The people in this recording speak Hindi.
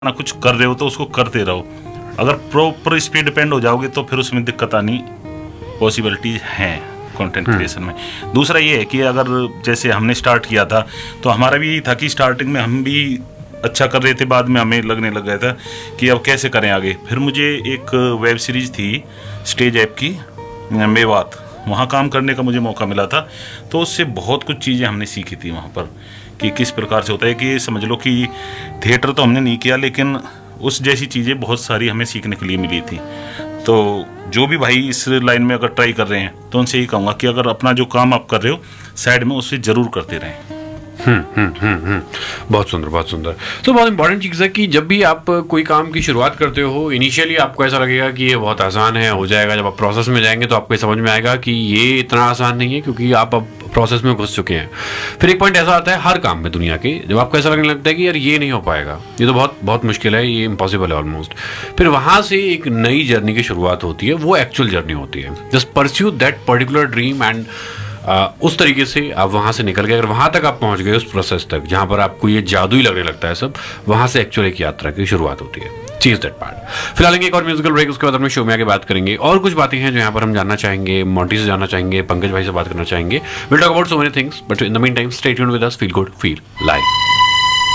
ना कुछ कर रहे हो तो उसको करते रहो। अगर प्रॉपर इस पे डिपेंड हो जाओगे तो फिर उसमें दिक्कत आनी पॉसिबिलिटीज हैं कंटेंट क्रिएशन में। दूसरा ये है कि अगर जैसे हमने स्टार्ट किया था तो हमारा भी यही था कि स्टार्टिंग में हम भी अच्छा कर रहे थे, बाद में हमें लगने लग गया था कि अब कैसे करें आगे। फिर मुझे एक वेब सीरीज थी स्टेज ऐप की मेवात, वहाँ काम करने का मुझे मौका मिला था। तो उससे बहुत कुछ चीज़ें हमने सीखी थी वहाँ पर कि किस प्रकार से होता है कि समझ लो कि थिएटर तो हमने नहीं किया लेकिन उस जैसी चीज़ें बहुत सारी हमें सीखने के लिए मिली थी। तो जो भी भाई इस लाइन में अगर ट्राई कर रहे हैं तो उनसे यही कहूँगा कि अगर अपना जो काम आप कर रहे हो साइड में उससे ज़रूर करते रहें। बहुत सुंदर, बहुत सुंदर। तो बहुत इंपॉर्टेंट चीज़ है कि जब भी आप कोई काम की शुरुआत करते हो, इनिशियली आपको ऐसा लगेगा कि ये बहुत आसान है, हो जाएगा। जब आप प्रोसेस में जाएंगे तो आपको समझ में आएगा कि ये इतना आसान नहीं है, क्योंकि आप अब प्रोसेस में घुस चुके हैं। फिर एक पॉइंट ऐसा आता है हर काम में दुनिया के, जब आपको ऐसा लगने लगता है कि यार ये नहीं हो पाएगा, ये तो बहुत बहुत मुश्किल है, ये इम्पॉसिबल है ऑलमोस्ट। फिर वहाँ से एक नई जर्नी की शुरुआत होती है, वो एक्चुअल जर्नी होती है। Just pursue that particular dream and उस तरीके से आप वहाँ से निकल गए। अगर वहाँ तक आप पहुँच गए, उस प्रोसेस तक जहाँ पर आपको ये जादू ही लगने लगता है सब, वहाँ से एक्चुअल एक यात्रा की शुरुआत होती है। चीज दैट पार्ट। फिलहाल एक और म्यूजिकल ब्रेक, उसके बाद अपने शो में आगे बात करेंगे। और कुछ बातें हैं जो यहाँ पर हम जानना चाहेंगे, मोंटी से जानना चाहेंगे, पंकज भाई से बात करना चाहेंगे। Will talk about so many things, but in the mean time stay tuned with us. Feel good, feel live.